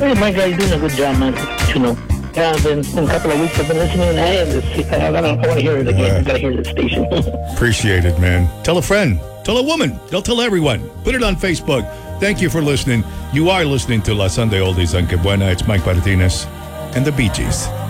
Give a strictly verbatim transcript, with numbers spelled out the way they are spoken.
Hey, Mike, you're doing a good job, man. You know, yeah, I've been, been a couple of weeks I've been listening, and hey, this, I, I, I want to hear it again. I got to hear the station. Appreciate it, man. Tell a friend. Tell a woman. They'll tell everyone. Put it on Facebook. Thank you for listening. You are listening to La Sunday Oldies on Que Buena. It's Mike Martinez and the Bee Gees.